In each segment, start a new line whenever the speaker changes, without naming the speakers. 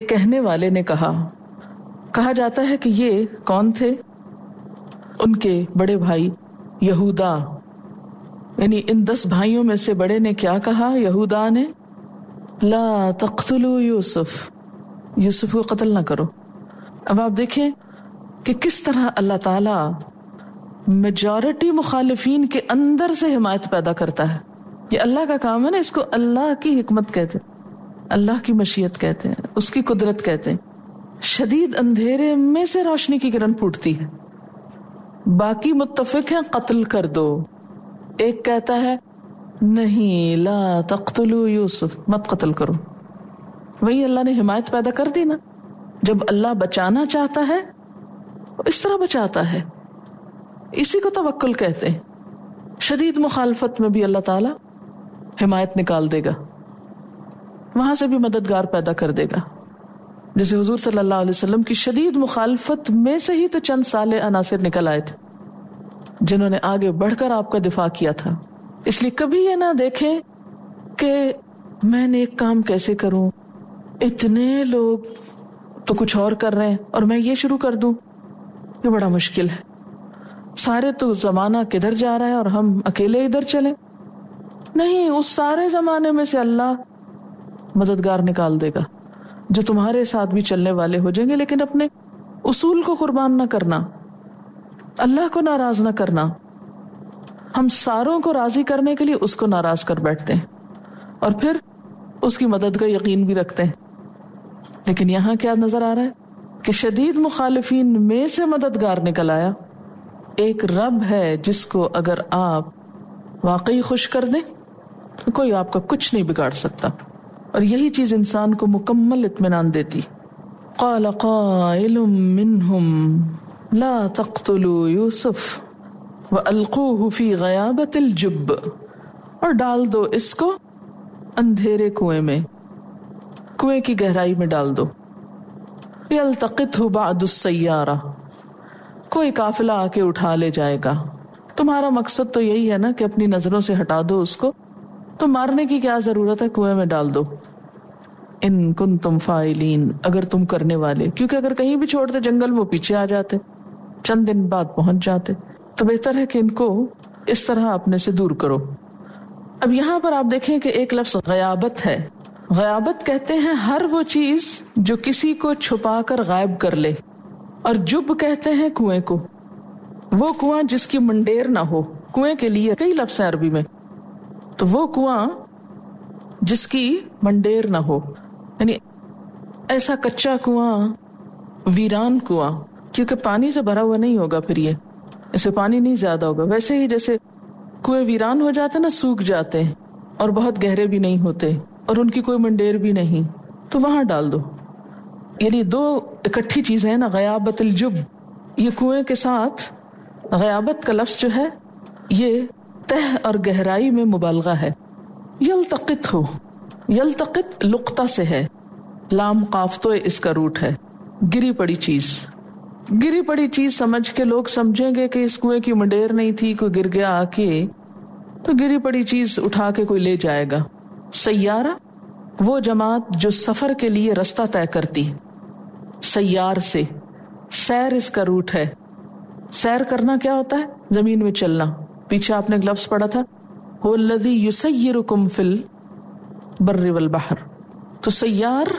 کہنے والے نے کہا جاتا ہے کہ یہ کون تھے؟ ان کے بڑے بھائی یہودا، یعنی ان 10 بھائیوں میں سے بڑے نے کیا کہا یہودا نے؟ لا تقتلوا یوسف کو قتل نہ کرو۔ اب آپ دیکھیں کہ کس طرح اللہ تعالیٰ میجورٹی مخالفین کے اندر سے حمایت پیدا کرتا ہے۔ یہ اللہ کا کام ہے نا، اس کو اللہ کی حکمت کہتے ہیں، اللہ کی مشیت کہتے ہیں، اس کی قدرت کہتے ہیں۔ شدید اندھیرے میں سے روشنی کی کرن پھوٹتی ہے، باقی متفق ہیں قتل کر دو، ایک کہتا ہے نہیں لا تقتلوا یوسف، مت قتل کرو۔ وہی اللہ نے حمایت پیدا کر دی نا، جب اللہ بچانا چاہتا ہے اس طرح بچاتا ہے، اسی کو توکل کہتے ہیں۔ شدید مخالفت میں بھی اللہ تعالیٰ حمایت نکال دے گا، وہاں سے بھی مددگار پیدا کر دے گا۔ جیسے حضور صلی اللہ علیہ وسلم کی شدید مخالفت میں سے ہی تو چند صالح عناصر نکل آئے تھے جنہوں نے آگے بڑھ کر آپ کا دفاع کیا تھا۔ اس لیے کبھی یہ نہ دیکھیں کہ میں نے ایک کام کیسے کروں، اتنے لوگ تو کچھ اور کر رہے ہیں اور میں یہ شروع کر دوں، یہ بڑا مشکل ہے۔ سارے تو زمانہ کدھر جا رہا ہے اور ہم اکیلے ادھر چلیں؟ نہیں، اس سارے زمانے میں سے اللہ مددگار نکال دے گا جو تمہارے ساتھ بھی چلنے والے ہو جائیں گے، لیکن اپنے اصول کو قربان نہ کرنا، اللہ کو ناراض نہ کرنا۔ ہم ساروں کو راضی کرنے کے لیے اس کو ناراض کر بیٹھتے ہیں اور پھر اس کی مدد کا یقین بھی رکھتے ہیں۔ لیکن یہاں کیا نظر آ رہا ہے کہ شدید مخالفین میں سے مددگار نکل آیا۔ ایک رب ہے جس کو اگر آپ واقعی خوش کر دیں تو کوئی آپ کا کچھ نہیں بگاڑ سکتا، اور یہی چیز انسان کو مکمل اطمینان دیتی۔ قال قائل منهم لا تقتلوا یوسف وَأَلْقُوهُ فِي غَيَابَةِ الْجُبِّ، اور ڈال دو اس کو اندھیرے کنویں میں، کنویں کی گہرائی میں ڈال دو۔ يَلْتَقِطْهُ بَعْدُ السَّيَّارَةِ، کوئی قافلہ آ کے اٹھا لے جائے گا۔ تمہارا مقصد تو یہی ہے نا کہ اپنی نظروں سے ہٹا دو اس کو، تو مارنے کی کیا ضرورت ہے، کنویں میں ڈال دو۔ ان کنتم فاعلین، اگر تم کرنے والے، کیونکہ اگر کہیں بھی چھوڑتے جنگل میں پیچھے آ جاتے، چند دن بعد پہنچ جاتے، تو بہتر ہے کہ ان کو اس طرح اپنے سے دور کرو۔ اب یہاں پر آپ دیکھیں کہ ایک لفظ غیابت ہے۔ غیابت کہتے ہیں ہر وہ چیز جو کسی کو چھپا کر غائب کر لے، اور جب کہتے ہیں کنویں کو، وہ کنواں جس کی منڈیر نہ ہو۔ کنویں کے لیے کئی لفظ ہیں عربی میں، تو وہ کنواں جس کی منڈیر نہ ہو، یعنی ایسا کچا کنواں، ویران کنواں، کیونکہ پانی سے بھرا ہوا نہیں ہوگا، پھر یہ اسے پانی نہیں زیادہ ہوگا۔ ویسے ہی جیسے کنویں ویران ہو جاتے نا، سوکھ جاتے ہیں اور بہت گہرے بھی نہیں ہوتے اور ان کی کوئی منڈیر بھی نہیں، تو وہاں ڈال دو۔ یعنی دو اکٹھی چیزیں ہیں نا، غیابت الجب، یہ کنویں کے ساتھ غیابت کا لفظ جو ہے یہ تہ اور گہرائی میں مبالغہ ہے۔ یلتقط ہو، یلتقط لقطہ سے ہے، لام قاف تو اس کا روٹ ہے، گری پڑی چیز۔ گری پڑی چیز سمجھ کے لوگ سمجھیں گے کہ اس کنویں کی منڈیر نہیں تھی، کوئی گر گیا آ کے، تو گری پڑی چیز اٹھا کے کوئی لے جائے گا۔ سیارہ وہ جماعت جو سفر کے لیے رستہ طے کرتی، سیار سے، سیر اس کا روٹ ہے۔ سیر کرنا کیا ہوتا ہے؟ زمین میں چلنا۔ پیچھے آپ نے ایک لفظ پڑھا تھا، هو الذی یسیرکم فی البر والبحر، تو سیار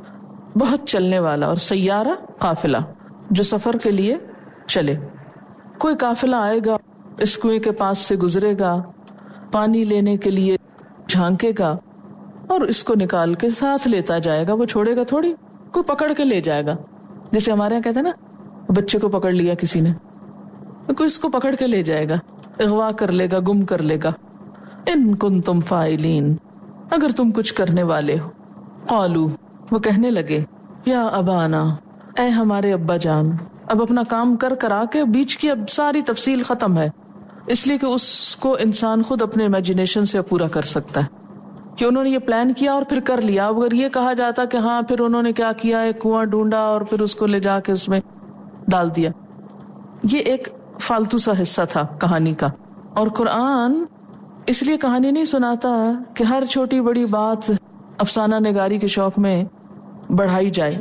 بہت چلنے والا، اور سیارہ قافلہ جو سفر کے لیے چلے۔ کوئی قافلہ آئے گا، اس کنویں کے پاس سے گزرے گا، پانی لینے کے لیے جھانکے گا اور اس کو نکال کے ساتھ لیتا جائے گا، وہ چھوڑے گا تھوڑی، کوئی پکڑ کے لے جائے گا۔ جیسے ہمارے یہاں کہتے ہیں نا، بچے کو پکڑ لیا کسی نے، کوئی اس کو پکڑ کے لے جائے گا، اغوا کر لے گا، گم کر لے گا۔ ان کنتم فاعلین، اگر تم کچھ کرنے والے ہو۔ قالو، وہ کہنے لگے، یا ابانا، اے ہمارے ابا جان۔ اب اپنا کام کر کر آ کے بیچ کی اب ساری تفصیل ختم ہے، اس لیے کہ اس کو انسان خود اپنے امیجنیشن سے پورا کر سکتا ہے کہ انہوں نے یہ پلان کیا اور پھر کر لیا۔ اگر یہ کہا جاتا کہ ہاں پھر انہوں نے کیا کیا، ایک کنواں ڈھونڈا اور پھر اس کو لے جا کے اس میں ڈال دیا، یہ ایک فالتو سا حصہ تھا کہانی کا۔ اور قرآن اس لیے کہانی نہیں سناتا کہ ہر چھوٹی بڑی بات افسانہ نگاری کے شوق میں بڑھائی جائے۔